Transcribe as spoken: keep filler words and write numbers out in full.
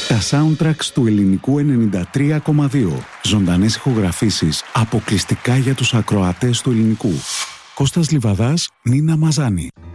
Τα soundtracks του ελληνικού ενενήντα τρία κόμμα δύο. Ζωντανές ηχογραφήσεις αποκλειστικά για τους ακροατές του ελληνικού. Κώστας Λιβαδάς, Νίνα Μαζάνη.